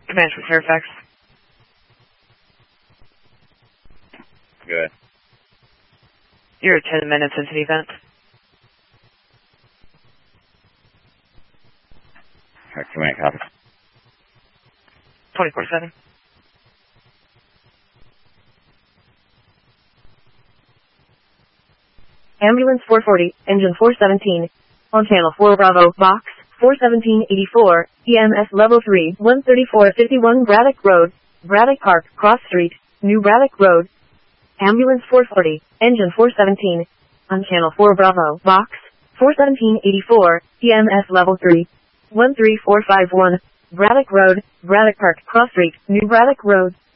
Command for Fairfax. Good. You're 10 minutes into the event. Command copy. 24/7. Ambulance 440, engine 417. On channel 4 Bravo, box 41784, EMS level 3, 13451 Braddock Road, Braddock Park, Cross Street, New Braddock Road. Ambulance 440, engine 417. On channel 4 Bravo, box 41784, EMS level 3, 13451 Braddock Road, Braddock Park, Cross Street, New Braddock Road.